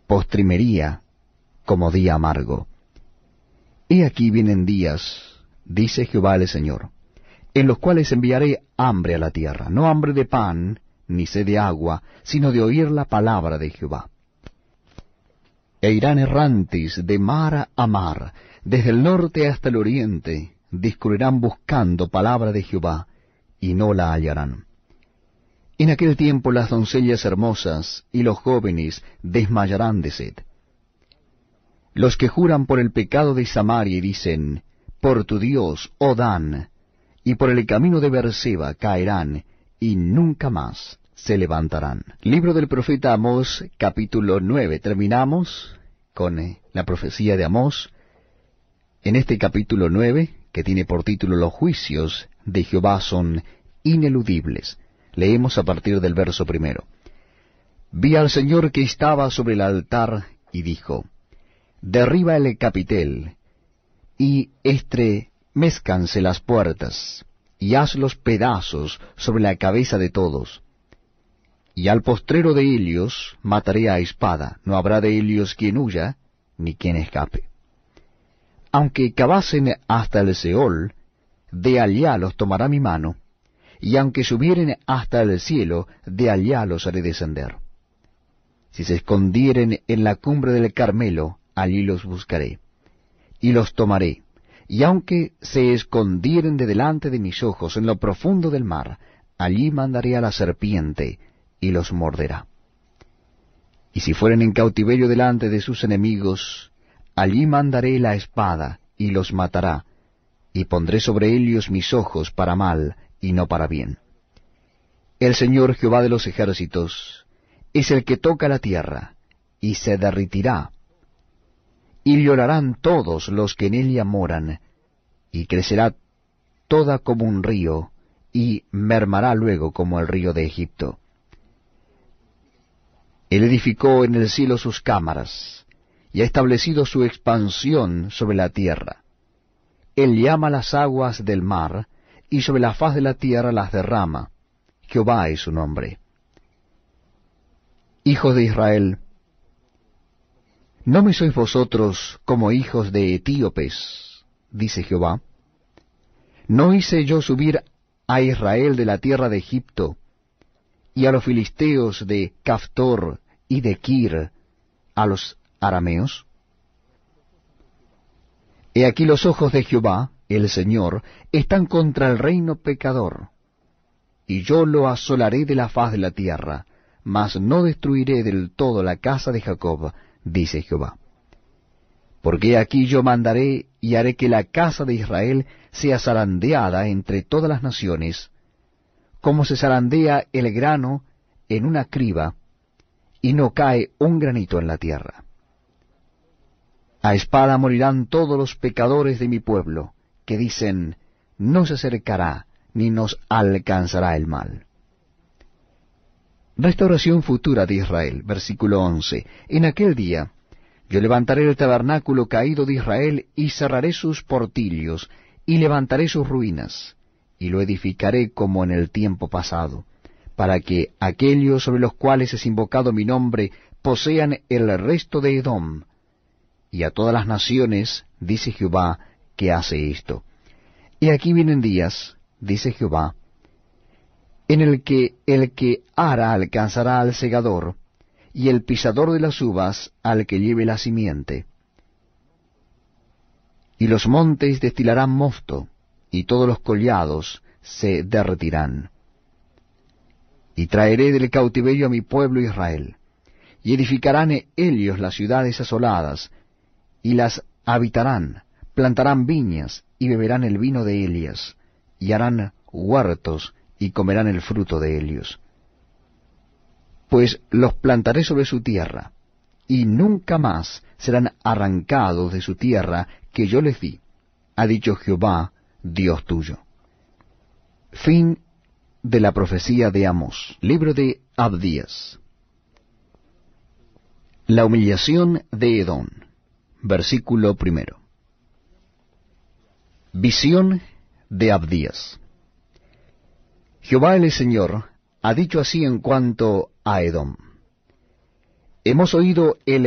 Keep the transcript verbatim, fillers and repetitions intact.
postrimería como día amargo. He aquí vienen días, dice Jehová el Señor, en los cuales enviaré hambre a la tierra, no hambre de pan, ni sed de agua, sino de oír la palabra de Jehová. E irán errantes de mar a mar, desde el norte hasta el oriente, discurrirán buscando palabra de Jehová, y no la hallarán. En aquel tiempo las doncellas hermosas y los jóvenes desmayarán de sed. Los que juran por el pecado de Samaria y dicen, por tu Dios, oh Dan, y por el camino de Beerseba caerán, y nunca más se levantarán. Libro del profeta Amós, capítulo nueve. Terminamos con eh, la profecía de Amós. En este capítulo nueve, que tiene por título Los juicios de Jehová son ineludibles. Leemos a partir del verso primero. Vi al Señor que estaba sobre el altar, y dijo, derriba el capitel, y estremezcanse las puertas, y hazlos pedazos sobre la cabeza de todos. Y al postrero de ellos mataré a espada, no habrá de ellos quien huya, ni quien escape. Aunque cavasen hasta el Seol, de allá los tomará mi mano, y aunque subieren hasta el cielo, de allá los haré descender. Si se escondieren en la cumbre del Carmelo, allí los buscaré, y los tomaré, y aunque se escondieren de delante de mis ojos en lo profundo del mar, allí mandaré a la serpiente, y los morderá. Y si fueren en cautiverio delante de sus enemigos, allí mandaré la espada, y los matará, y pondré sobre ellos mis ojos para mal, y no para bien. El Señor Jehová de los ejércitos es el que toca la tierra, y se derritirá, y llorarán todos los que en ella moran, y crecerá toda como un río, y mermará luego como el río de Egipto. Él edificó en el cielo sus cámaras, y ha establecido su expansión sobre la tierra. Él llama las aguas del mar, y sobre la faz de la tierra las derrama. Jehová es su nombre. Hijos de Israel, ¿no me sois vosotros como hijos de etíopes? Dice Jehová. ¿No hice yo subir a Israel de la tierra de Egipto, y a los filisteos de Caftor y de Kir, a los arameos? He aquí los ojos de Jehová, el Señor, están contra el reino pecador, y yo lo asolaré de la faz de la tierra, mas no destruiré del todo la casa de Jacob, dice Jehová. Porque aquí yo mandaré y haré que la casa de Israel sea zarandeada entre todas las naciones, como se zarandea el grano en una criba, y no cae un granito en la tierra. A espada morirán todos los pecadores de mi pueblo, que dicen, no se acercará, ni nos alcanzará el mal. Restauración futura de Israel, versículo once. En aquel día yo levantaré el tabernáculo caído de Israel, y cerraré sus portillos, y levantaré sus ruinas, y lo edificaré como en el tiempo pasado, para que aquellos sobre los cuales es invocado mi nombre posean el resto de Edom, y a todas las naciones, dice Jehová, que hace esto. Y aquí vienen días, dice Jehová, en el que el que ara alcanzará al segador, y el pisador de las uvas al que lleve la simiente. Y los montes destilarán mosto, y todos los collados se derretirán. Y traeré del cautiverio a mi pueblo Israel, y edificarán ellos las ciudades asoladas, y las habitarán, plantarán viñas, y beberán el vino de ellas, y harán huertos, y comerán el fruto de ellos. Pues los plantaré sobre su tierra, y nunca más serán arrancados de su tierra que yo les di, ha dicho Jehová, Dios tuyo. Fin de la profecía de Amós. Libro de Abdías. La humillación de Edom. Versículo primero. Visión de Abdías. Jehová el Señor ha dicho así en cuanto a Edom. Hemos oído el